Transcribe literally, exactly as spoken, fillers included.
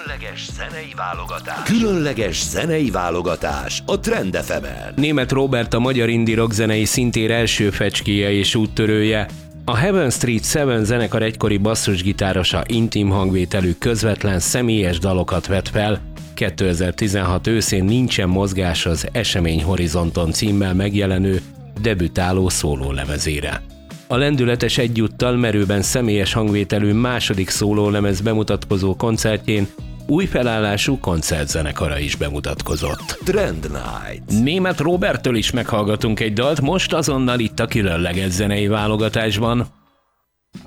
Különleges zenei válogatás. Különleges zenei válogatás a Trend ef emen. Németh Róbert a magyar indie rock zenei szintér első fecskéje és úttörője. A Heaven Street Seven zenekar egykori basszusgitárosa intim hangvételű, közvetlen, személyes dalokat vett fel. kétezer-tizenhat őszén Nincsen mozgás az Esemény Horizonton címmel megjelenő, debütáló szólólemezére. A lendületes egyúttal merőben személyes hangvételű második szólólemez bemutatkozó koncertjén új felállású koncertzenekara is bemutatkozott. Trend Night. Németh Róberttől is meghallgatunk egy dalt, most azonnal itt a különleges zenei válogatásban.